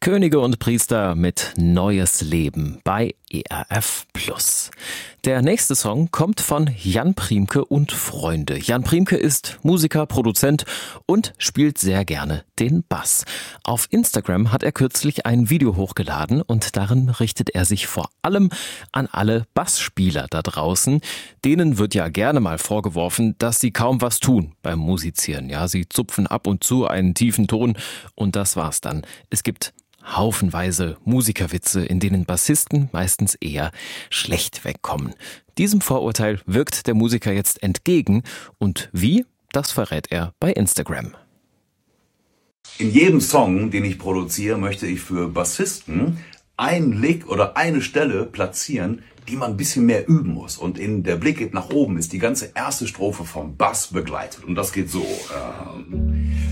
Könige und Priester mit Neues Leben bei ERF Plus. Der nächste Song kommt von Jan Priemke und Freunde. Jan Priemke ist Musiker, Produzent und spielt sehr gerne den Bass. Auf Instagram hat er kürzlich ein Video hochgeladen und darin richtet er sich vor allem an alle Bassspieler da draußen. Denen wird ja gerne mal vorgeworfen, dass sie kaum was tun beim Musizieren. Ja, sie zupfen ab und zu einen tiefen Ton und das war's dann. Es gibt haufenweise Musikerwitze, in denen Bassisten meistens eher schlecht wegkommen. Diesem Vorurteil wirkt der Musiker jetzt entgegen und wie, das verrät er bei Instagram. In jedem Song, den ich produziere, möchte ich für Bassisten einen Lick oder eine Stelle platzieren, die man ein bisschen mehr üben muss. Und in Der Blick geht nach oben ist die ganze erste Strophe vom Bass begleitet. Und das geht so.